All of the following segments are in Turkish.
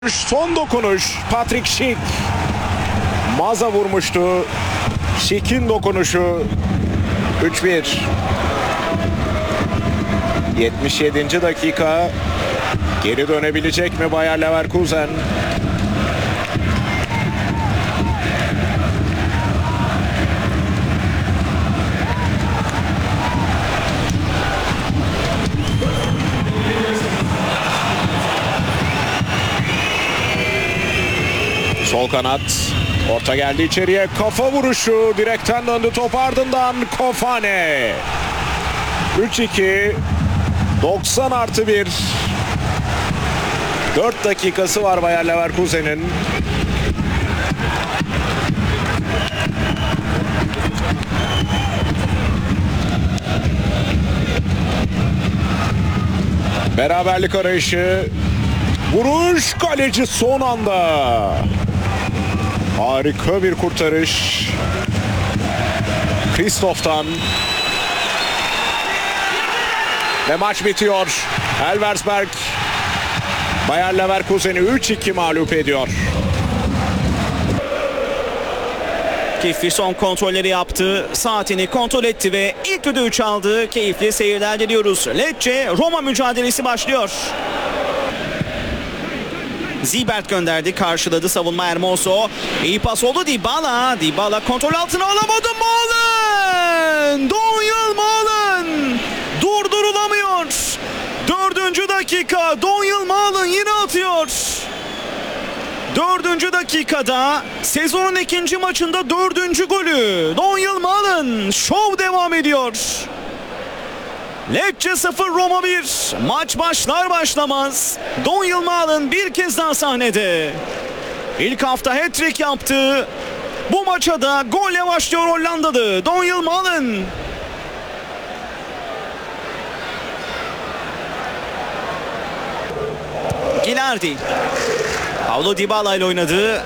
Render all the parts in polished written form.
Son dokunuş Patrick Schick. Maza vurmuştu. Schick'in dokunuşu 3-1. 77. dakika. Geri dönebilecek mi Bayer Leverkusen? Sol kanat. Orta geldi içeriye. Kafa vuruşu. Direkten döndü top, ardından Kofane. 3-2. 90+1. 4 dakikası var Bayer Leverkusen'in. Beraberlik arayışı. Vuruş, kaleci son anda. Harika bir kurtarış. Christoph'tan. Ve maç bitiyor. Elversberg Bayer Leverkusen'i 3-2 mağlup ediyor. Keyifli son kontrolleri yaptı. Saatini kontrol etti ve ilk düdüğü çaldı. Keyifli seyirler diliyoruz. Lecce Roma mücadelesi başlıyor. Zibert gönderdi, karşıladı savunma Hermoso. İyi pas oldu Dybala. Dybala kontrol altına alamadı. Malen! Donyell Malen! Durdurulamıyor. 4. dakika. Donyell Malen yine atıyor. 4. dakikada sezonun 2. maçında 4. golü. Donyell Malen. Şov devam ediyor. Lecce 0 Roma 1. Maç başlar başlamaz Donyell Malen bir kez daha sahnede. İlk hafta hat-trick yaptı. Bu maça da golle başlıyor Hollandalı Donyell Malen. Gilardi. Paulo Dybala ile oynadı.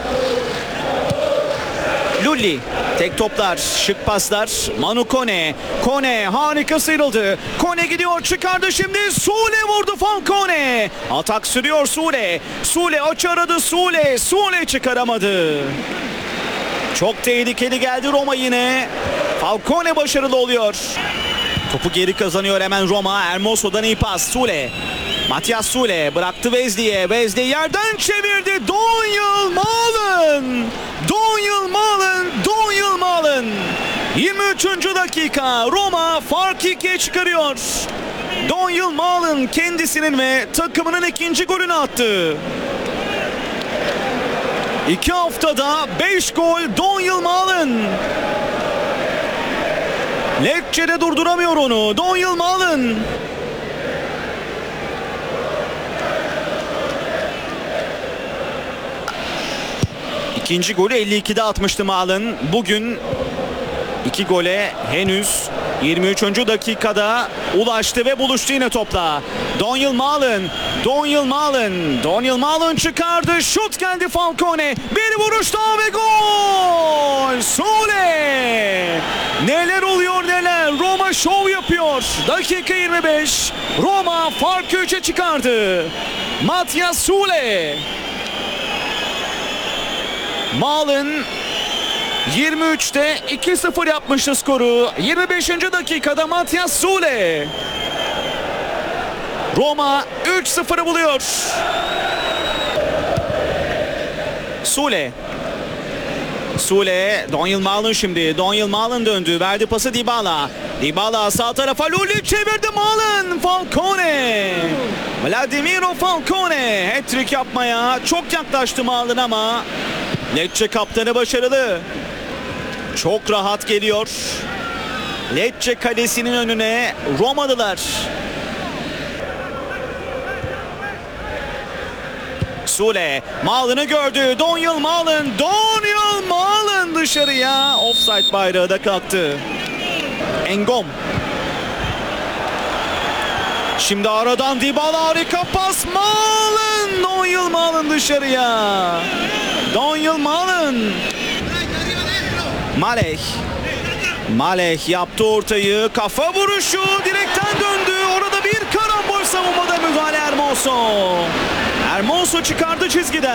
Lulli. Tek toplar, şık paslar. Manu Kone. Kone harika sıyrıldı. Kone gidiyor, çıkardı şimdi. Sule vurdu Falcone. Atak sürüyor Sule. Sule aç aradı Sule. Sule çıkaramadı. Çok tehlikeli geldi Roma yine. Falcone başarılı oluyor. Topu geri kazanıyor hemen Roma. Hermoso'dan iyi pas. Sule. Matias Sule bıraktı Wesley'e. Wesley yerden çevirdi. Donyell Malen. Donyell Malen. Donyell Malen. 23. dakika. Roma farkı 2'ye çıkarıyor. Donyell Malen kendisinin ve takımının 2. golünü attı. 2 haftada 5 gol Donyell Malen. Lecce'de durduramıyor onu. Donyell Malen. İkinci golü 52'de atmıştı Malen. Bugün 2 gole henüz 23. dakikada ulaştı ve buluştu yine topla. Donyell Malen. Donyell Malen. Donyell Malen çıkardı. Şut geldi Falcone. Bir vuruş daha ve gol. Sule. Neler oluyor neler. Roma şov yapıyor. Dakika 25. Roma farkı 3'e çıkardı. Matias Sule. Malen 23'te 2-0 yapmıştı skoru. 25. dakikada Matias Sule. Roma 3-0'ı buluyor. Sule. Sule. Donyell Malen şimdi. Donyell Malen döndü. Verdi pası Dybala. Dybala sağ tarafa. Lulli çevirdi Malen. Falcone. Vladimiro Falcone. Hat-trick yapmaya çok yaklaştı Malen ama Lecce kaptanı başarılı. Çok rahat geliyor. Lecce kalesinin önüne Romalılar. Sule Malen'ı gördü. Donyell Malen. Donyell Malen dışarıya. Offside bayrağı da kalktı. Engom. Şimdi aradan Dybala harika pas. Malen. Donyell Malen dışarıya. Donyell Malen. Malek. Malek yaptı ortayı. Kafa vuruşu direkten döndü. Orada bir karambol savunmada müdahale Hermoso. Hermoso çıkardı çizgiden.